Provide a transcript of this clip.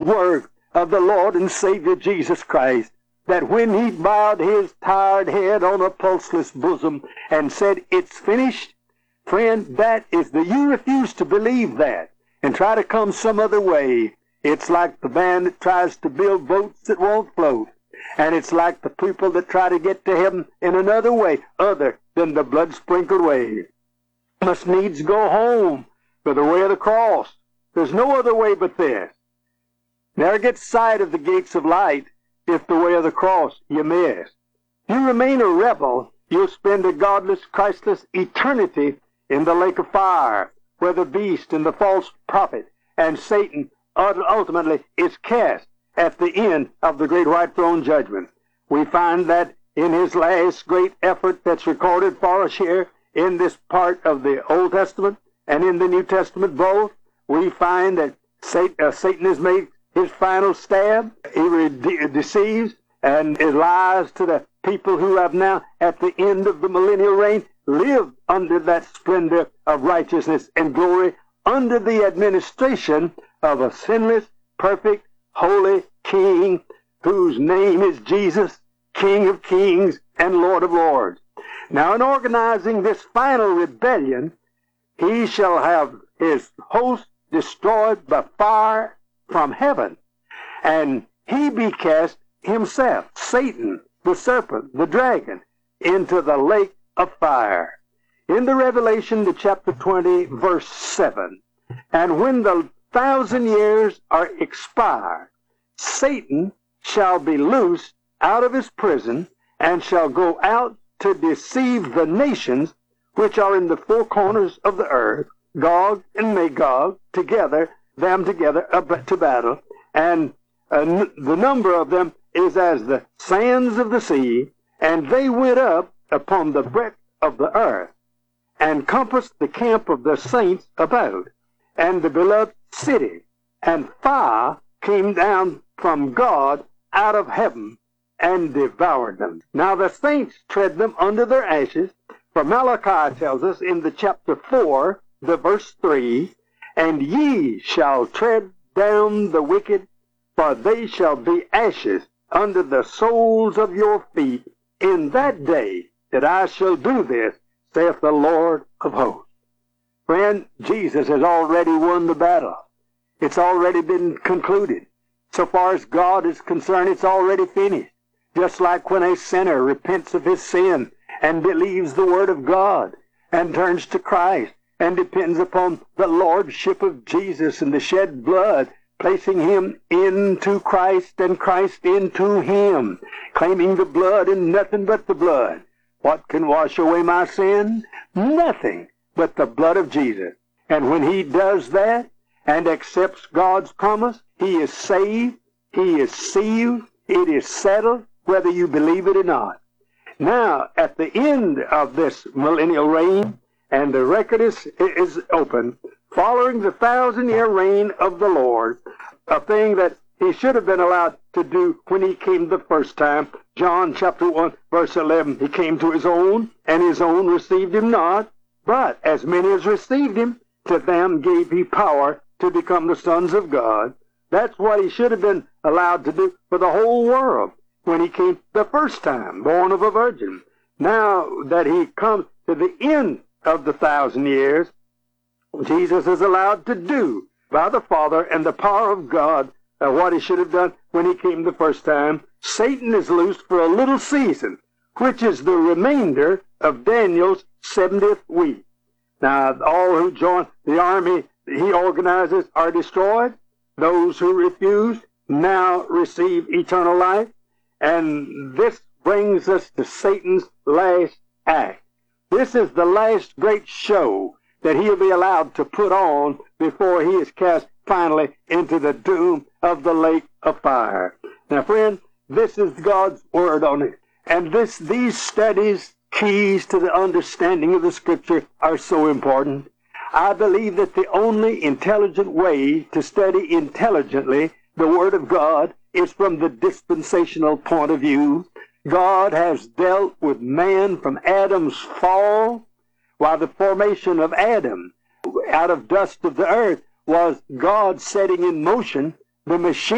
work of the Lord and Savior Jesus Christ, that when he bowed his tired head on a pulseless bosom and said, "It's finished," friend, you refuse to believe that and try to come some other way. It's like the man that tries to build boats that won't float. And it's like the people that try to get to heaven in another way other than the blood-sprinkled way. Must needs go home by the way of the cross. There's no other way but this. Never get sight of the gates of light if the way of the cross you miss. If you remain a rebel, you'll spend a godless, Christless eternity in the lake of fire, where the beast and the false prophet and Satan ultimately is cast at the end of the great white throne judgment. We find that in his last great effort that's recorded for us here in this part of the Old Testament and in the New Testament both, we find that Satan has made his final stab. He deceives and lies to the people who have now, at the end of the millennial reign, lived under that splendor of righteousness and glory, under the administration of a sinless, perfect, holy King, whose name is Jesus, King of kings and Lord of lords. Now, in organizing this final rebellion, he shall have his host destroyed by fire from heaven, and he be cast himself, Satan, the serpent, the dragon, into the lake of fire. In the Revelation, the chapter 20, verse 7, and when the 1,000 years are expired, Satan shall be loosed out of his prison and shall go out to deceive the nations which are in the four corners of the earth, Gog and Magog, them together to battle, and the number of them is as the sands of the sea, and they went up upon the breadth of the earth, and compassed the camp of the saints about, and the beloved city, and fire came down from God out of heaven and devoured them. Now the saints tread them under their ashes, for Malachi tells us in the chapter 4, the verse 3, and ye shall tread down the wicked, for they shall be ashes under the soles of your feet in that day that I shall do this, saith the Lord of hosts. Friend, Jesus has already won the battle. It's already been concluded. So far as God is concerned, it's already finished. Just like when a sinner repents of his sin and believes the Word of God and turns to Christ and depends upon the Lordship of Jesus and the shed blood, placing him into Christ and Christ into him, claiming the blood and nothing but the blood. What can wash away my sin? Nothing but the blood of Jesus. And when he does that and accepts God's promise, he is saved, he is sealed, it is settled, whether you believe it or not. Now, at the end of this millennial reign, and the record is open, following the 1,000-year reign of the Lord, a thing that he should have been allowed to do when he came the first time. John chapter 1, verse 11, he came to his own, and his own received him not. But as many as received him, to them gave he power to become the sons of God. That's what he should have been allowed to do for the whole world when he came the first time, born of a virgin. Now that he comes to the end of the 1,000 years, Jesus is allowed to do by the Father and the power of God what he should have done when he came the first time. Satan is loosed for a little season, which is the remainder of Daniel's 70th week. Now, all who join the army he organizes are destroyed. Those who refuse now receive eternal life. And this brings us to Satan's last act. This is the last great show that he'll be allowed to put on before he is cast finally into the doom of the lake of fire. Now, friend, this is God's word on it. And these studies, keys to the understanding of the Scripture, are so important. I believe that the only intelligent way to study intelligently the Word of God is from the dispensational point of view. God has dealt with man from Adam's fall, while the formation of Adam out of dust of the earth was God setting in motion the machine